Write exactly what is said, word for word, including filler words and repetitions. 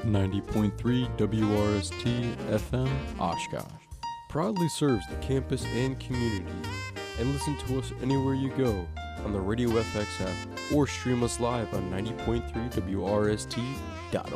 ninety point three W R S T F M Oshkosh proudly serves the campus and community. And listen to us anywhere you go on the Radio F X app or stream us live on ninety point three W R S T dot org.